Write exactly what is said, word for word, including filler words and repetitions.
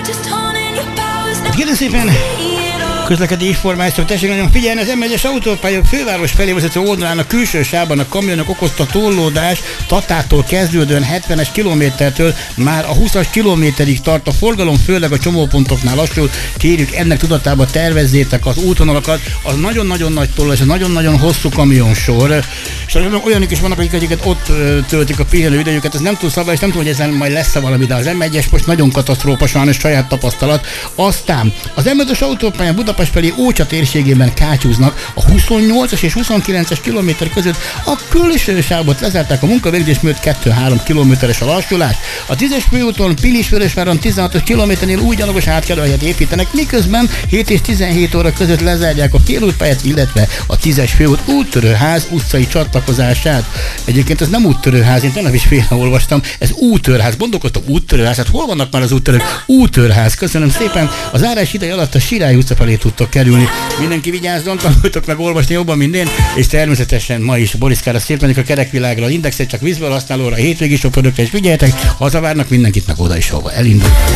Kérem szépen, közlekedési információ, tessék nagyon figyelni, az em egyes autópálya főváros felé vezető oldalán a külső sávban a kamionok okozta torlódás Tatától kezdődően hetvenes kilométertől már a húszas kilométerig tart a forgalom, főleg a csomópontoknál lassul. Kérjük, ennek tudatában tervezzétek az útvonalakat, az nagyon-nagyon nagy tollás, az nagyon-nagyon hosszú kamionsor, és olyanok is vannak, akik egyiket ott töltik a pihenő idejüket, ez nem túl szabály, és nem tudom, hogy ezen majd lesz-e valami, de az em egyes most nagyon katasztrófa, sajnos saját tapasztalat. Aztán az em ötös autópályán Budapest felé Ócsa térségében kátyúznak, a huszonnyolcas és huszonkilences kilométer között a külső sávot lezárták a munkavégzés miatt kettő-három kilométeres a lassulás. A tízes főúton Pilis-Vörösváron tizenhatos kilométernél új gyalogos átkelőhelyet építenek, miközben hét és tizenhét óra között lezárják a félútpályát, illetve a tízes főút úttörőház utcai csatlakozását. Egyébként ez nem úttörőház, én tegnap is félre olvastam, ez úttörház, gondolkodtam úttörőház, hát hol vannak már az úttörők? Úttörház, köszönöm szépen. Az zárás ideje alatt a Sirály utca felé tudtok kerülni. Mindenki vigyázzon, tanultok meg olvasni jobban mindén, és természetesen ma is Boriszkára szép a kerekvilágra, az Indexet csak vízből használóra, a hétvégi sofőrökre is figyeljetek, hazavárnak mindenkit, meg oda is hova elindul.